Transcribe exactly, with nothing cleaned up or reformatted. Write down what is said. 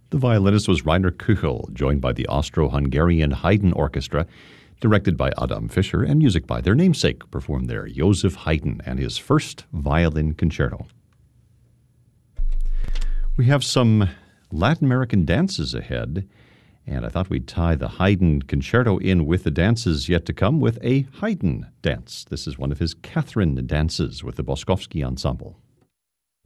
The violinist was Rainer Kuchel, joined by the Austro-Hungarian Haydn Orchestra, directed by Adam Fischer, and music by their namesake, performed there, Joseph Haydn, and his first violin concerto. We have some Latin American dances ahead, and I thought we'd tie the Haydn concerto in with the dances yet to come with a Haydn dance. This is one of his Catherine dances with the Boskovsky Ensemble.